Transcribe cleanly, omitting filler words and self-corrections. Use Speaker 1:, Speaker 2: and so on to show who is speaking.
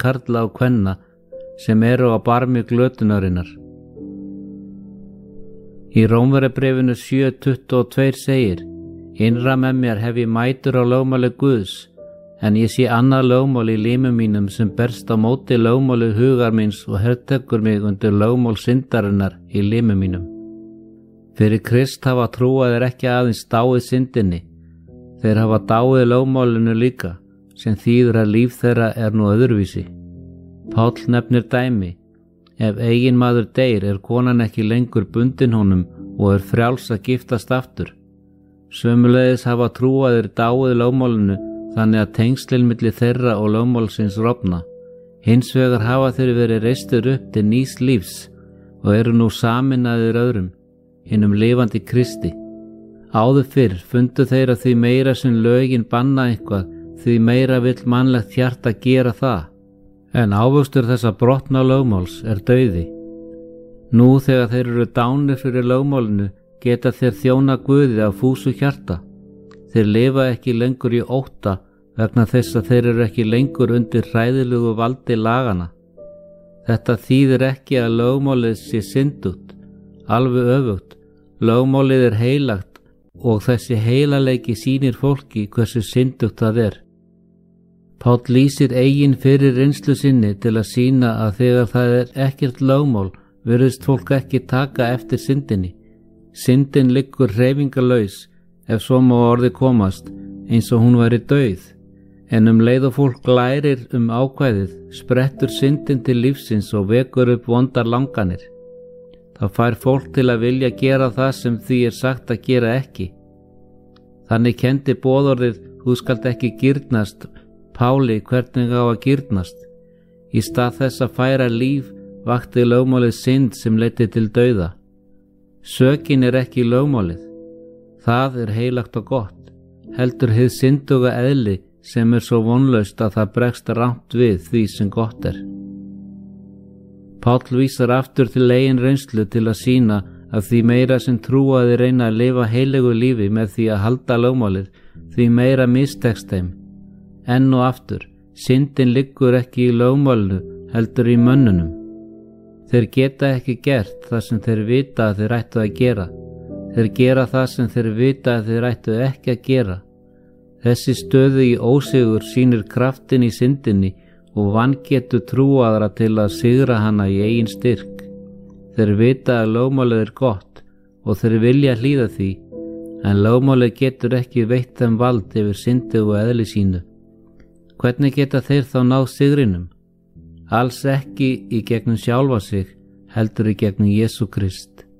Speaker 1: karla og kvenna sem eru á barmi glötunarinnar. Í Rómverjabréfinu 7:22 segir: Innra með mér hef ég mætur á lögmáli Guðs, en ég sé annað lögmál í limum mínum sem berst á móti lögmáli hugar míns og hertekur mig undir lögmál syndarinnar í limum mínum. Fyrir Krist hafa trúaðir ekki aðeins dáið syndinni, þeir hafa dáið lögmálinu líka, sem þýðir að líf þeirra er nú öðruvísi. Páll nefnir dæmi: ef eiginmaður deyr er konan ekki lengur bundin honum og er frjáls að giftast aftur. Sömuleiðis hafa trúaðir dáið lögmálinu þannig að tengslin milli þeirra og lögmálsins rofna. Hins vegar hafa þeir verið reistir upp til nýs lífs og eru nú saminaðir öðrum, hinum lifandi Kristi. Áður fyrr fundu þeir að því meira sem lögin banna eitthvað, því meira vill mannlegt hjarta gera það. En ávöxtur þessa brotna lögmáls er dauði. Nú þegar þeir eru dánir fyrir lögmálinu geta þeir þjóna Guði af fúsu hjarta. Þeir lifa ekki lengur í ótta vegna þess að þeir eru ekki lengur undir hræðilegu valdi lagana. Þetta þýðir ekki að lögmálið sé syndugt, alveg öfugt. Lögmálið er heilagt og þessi heilaleiki sýnir fólki hversu syndugt það er. Páll lýsir eigin fyrir reynslu sinni til að sýna að þegar það er ekkert lögmál virðist fólk ekki taka eftir syndinni. Syndin liggur hreyfingarlaus, ef svo má orði komast, eins og hún væri dauð. En leið og fólk lærir ákvæðið, sprettur syndin til lífsins og vekur upp vondar langanir. Það fær fólk til að vilja gera það sem því er sagt að gera ekki. Þannig kendi boðorðið: þú skalt ekki girnast, Páli hvernig á að girnast. Í stað þess að færa líf vakti lögmálið synd sem leiddi til dauða. Sökin er ekki lögmálið, það er heilagt og gott, heldur hið synduga eðli sem er svo vonlaust að það bregst rangt við því sem gott er. Páll vísar aftur til eigin reynslu til að sýna að því meira sem trúaði reyna að lifa heilegu lífi með því að halda lögmálið, því meira mistekst þeim. Enn og aftur, syndin liggur ekki í lögmálinu, heldur í mönnunum. Þeir geta ekki gert það sem þeir vita að þeir ættu að gera. Þeir gera það sem þeir vita að þeir ættu ekki að gera. Þessi stöðu í ósigur sýnir kraftin í syndinni og vangetu trúaðra til að sigra hana í eigin styrk. Þeir vita að lögmálið er gott og þeir vilja hlýða því, en lögmálið getur ekki veitt þeim vald yfir syndi og eðli sínu. Hvernig geta þeir þá náð sigrinum? Alls ekki í gegnum sjálfa sig, heldur í gegnum Jesú Krist.